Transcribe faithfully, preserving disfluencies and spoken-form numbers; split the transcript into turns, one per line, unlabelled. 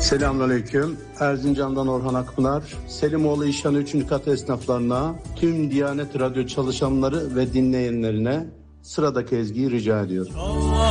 Selamünaleyküm. Erzincan'dan Orhan Akpınar. Selimoğlu İşhan üçüncü kat esnaflarına, tüm Diyanet Radyo çalışanları ve dinleyenlerine sıradaki ezgiyi rica ediyorum.